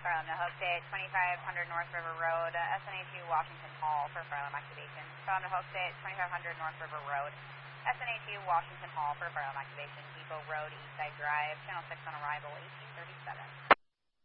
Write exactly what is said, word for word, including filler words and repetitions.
Farlam to hook date twenty-five hundred North River Road, uh, S N A two Washington Hall for Farlam activation. Farlam to hook date twenty-five hundred North River Road, S N A two Washington Hall for Farlam activation. Depot Road, Eastside Drive, Channel six on arrival, eighteen thirty-seven.